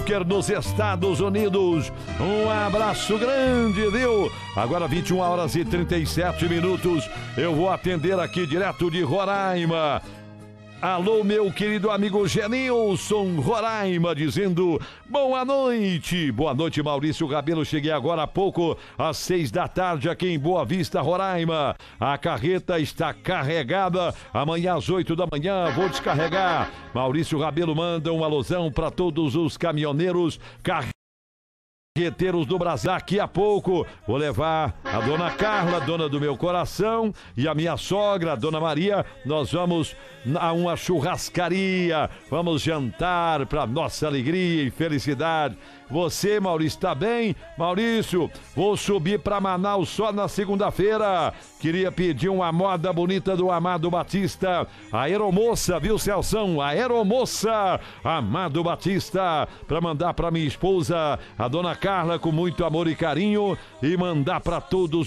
Oscar nos Estados Unidos. Um abraço grande, viu? Agora 21 horas e 37 minutos. Eu vou atender aqui direto de Roraima. Alô, meu querido amigo Genilson, Roraima, dizendo boa noite. Boa noite, Maurício Rabelo. Cheguei agora há pouco, às 6 da tarde, aqui em Boa Vista, Roraima. A carreta está carregada. Amanhã às 8 da manhã vou descarregar. Maurício Rabelo manda um alusão para todos os caminhoneiros carreteiros do Brasil. Daqui a pouco vou levar a dona Carla, dona do meu coração, e a minha sogra, a dona Maria. Nós vamos a uma churrascaria, vamos jantar para nossa alegria e felicidade. Você, Maurício, está bem? Maurício, vou subir para Manaus só na segunda-feira. Queria pedir uma moda bonita do Amado Batista, a aeromoça, viu, Celção? A aeromoça Amado Batista, para mandar para minha esposa, a dona Carla, com muito amor e carinho, e mandar para todos